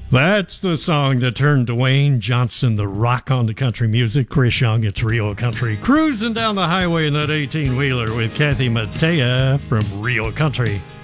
That's the song that turned Dwayne Johnson the rock on to country music. Chris Young, it's Real Country. Cruising down the highway in that 18-wheeler with Kathy Mattea from Real Country.